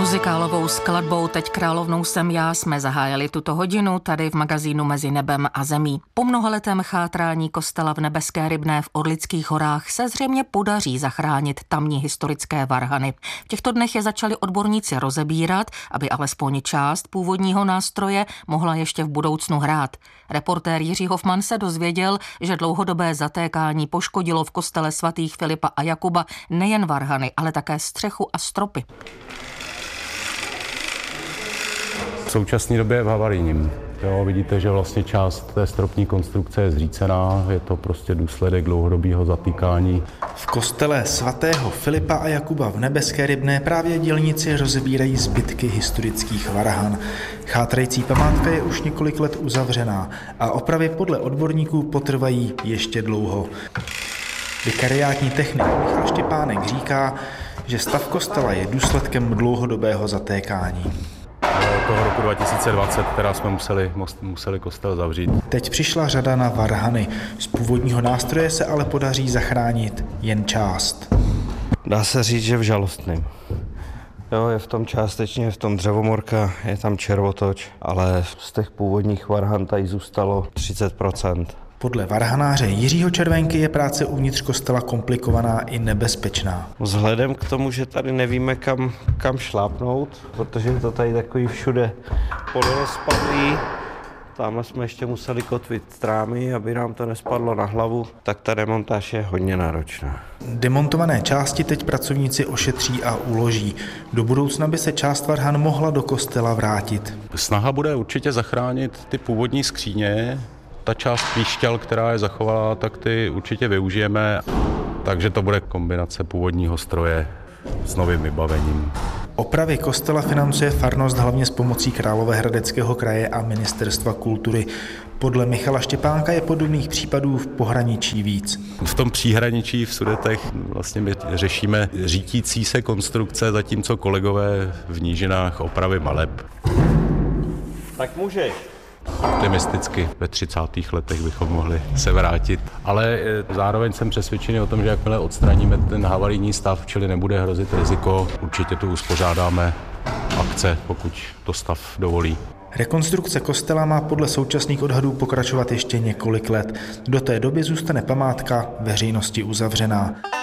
Muzikálovou skladbou Teď královnou jsem já jsme zahájili tuto hodinu tady v magazínu Mezi nebem a zemí. Po mnohaletém chátrání kostela v Nebeské Rybné v Orlických horách se zřejmě podaří zachránit tamní historické varhany. V těchto dnech je začali odborníci rozebírat, aby alespoň část původního nástroje mohla ještě v budoucnu hrát. Reportér Jiří Hofman se dozvěděl, že dlouhodobé zatékání poškodilo v kostele svatých Filipa a Jakuba nejen varhany, ale také střechu a stropy. V současné době je v havarijním. Vidíte, že vlastně část té stropní konstrukce je zřícená, je to prostě důsledek dlouhodobého zatýkání. V kostele svatého Filipa a Jakuba v Nebeské Rybné právě dělníci rozebírají zbytky historických varhan. Chátrající památka je už několik let uzavřená a opravy podle odborníků potrvají ještě dlouho. Vikariátní technik Michal Štěpánek říká, že stav kostela je důsledkem dlouhodobého zatékání. Toho roku 2020, která jsme museli kostel zavřít. Teď přišla řada na varhany. Z původního nástroje se ale podaří zachránit jen část. Dá se říct, že v žalostném. Je v tom částečně, v tom dřevomorka, je tam červotoč, ale z těch původních varhan tady zůstalo 30%. Podle varhanáře Jiřího Červenky je práce uvnitř kostela komplikovaná i nebezpečná. Vzhledem k tomu, že tady nevíme kam šlápnout, protože je to tady takový všude polorozpadlý, tamhle jsme ještě museli kotvit trámy, aby nám to nespadlo na hlavu, tak ta demontáž je hodně náročná. Demontované části teď pracovníci ošetří a uloží. Do budoucna by se část varhan mohla do kostela vrátit. Snaha bude určitě zachránit ty původní skříně. Ta část píšťal, která je zachovalá, tak ty určitě využijeme, takže to bude kombinace původního stroje s novým vybavením. Opravy kostela financuje farnost hlavně s pomocí Královéhradeckého kraje a Ministerstva kultury. Podle Michala Štěpánka je podobných případů v pohraničí víc. V tom příhraničí v Sudetech vlastně my řešíme řítící se konstrukce, zatímco kolegové v nížinách opravy maleb. Tak můžeš. Optimisticky ve 30. letech bychom mohli se vrátit, ale zároveň jsem přesvědčený o tom, že jakmile odstraníme ten havarijní stav, čili nebude hrozit riziko, určitě tu uspořádáme akce, pokud to stav dovolí. Rekonstrukce kostela má podle současných odhadů pokračovat ještě několik let. Do té doby zůstane památka veřejnosti uzavřená.